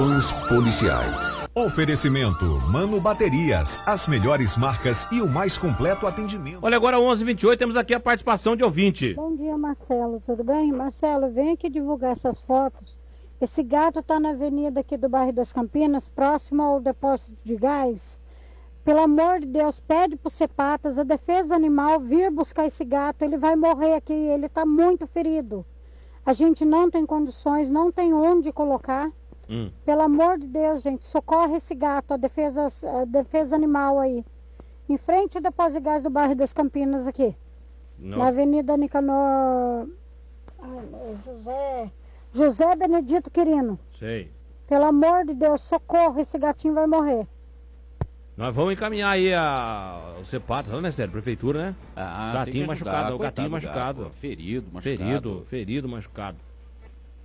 Os policiais. Oferecimento Mano Baterias, as melhores marcas e o mais completo atendimento. Olha, agora 11h28, temos aqui a participação de ouvinte. Bom dia, Marcelo, tudo bem? Marcelo, vem aqui divulgar essas fotos. Esse gato tá na avenida aqui do bairro das Campinas, próximo ao depósito de gás. Pelo amor de Deus, pede pro Cepatas, a defesa animal, vir buscar esse gato, ele vai morrer aqui, ele tá muito ferido. A gente não tem condições, não tem onde colocar. Pelo amor de Deus, gente, socorre esse gato, a defesa animal aí. Em frente ao depósito de gás do bairro das Campinas aqui. Não. Na Avenida Nicanor... José Benedito Quirino. Sei. Pelo amor de Deus, socorro, esse gatinho vai morrer. Nós vamos encaminhar aí o Cepatas, né, Sérgio? Prefeitura, né? Ah, gatinho machucado, o gatinho machucado. Ferido, machucado. Ferido, machucado.